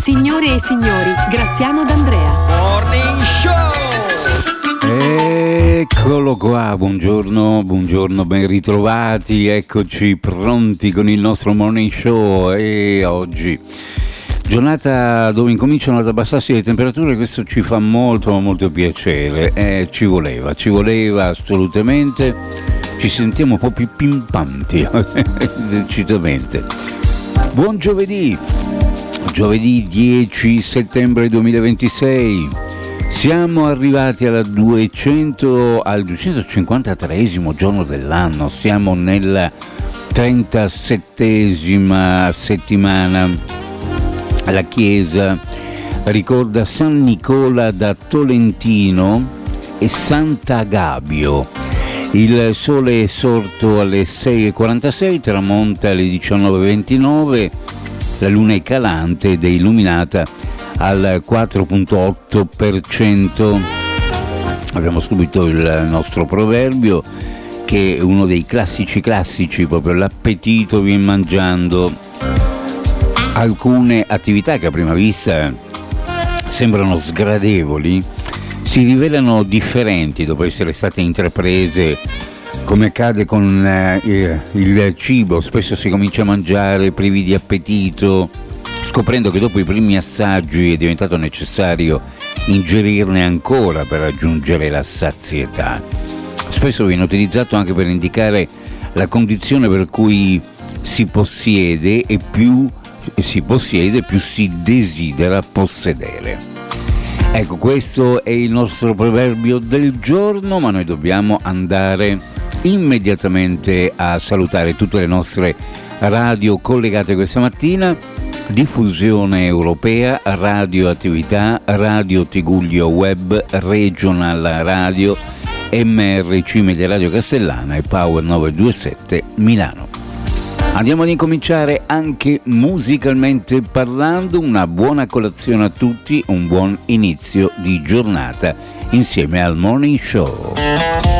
Signore e signori, Graziano D'Andrea. Morning Show! Eccolo qua, buongiorno, ben ritrovati, eccoci pronti con il nostro Morning Show. E oggi giornata dove incominciano ad abbassarsi le temperature, questo ci fa molto piacere, ci voleva assolutamente, ci sentiamo un po' più pimpanti, decisamente. Buon giovedì 10 settembre 2026, siamo arrivati al 253esimo giorno dell'anno, siamo nella 37esima settimana. La chiesa ricorda San Nicola da Tolentino e Sant'Agabio. Il sole è sorto alle 6:46, tramonta alle 19:29, la luna è calante ed è illuminata al 4,8%. Abbiamo subito il nostro proverbio, che è uno dei classici, proprio l'appetito vien mangiando. Alcune attività che a prima vista sembrano sgradevoli si rivelano differenti dopo essere state intraprese. Come accade con il cibo, spesso si comincia a mangiare privi di appetito, scoprendo che dopo i primi assaggi è diventato necessario ingerirne ancora per raggiungere la sazietà. Spesso viene utilizzato anche per indicare la condizione per cui si possiede e più si desidera possedere. Ecco, questo è il nostro proverbio del giorno, ma noi dobbiamo andare immediatamente a salutare tutte le nostre radio collegate questa mattina: Diffusione Europea, Radioattività, Radio Tigullio Web, Regional Radio, MRC Media Radio Castellana e Power 927 Milano. Andiamo ad incominciare anche musicalmente parlando. Una buona colazione a tutti, un buon inizio di giornata insieme al Morning Show.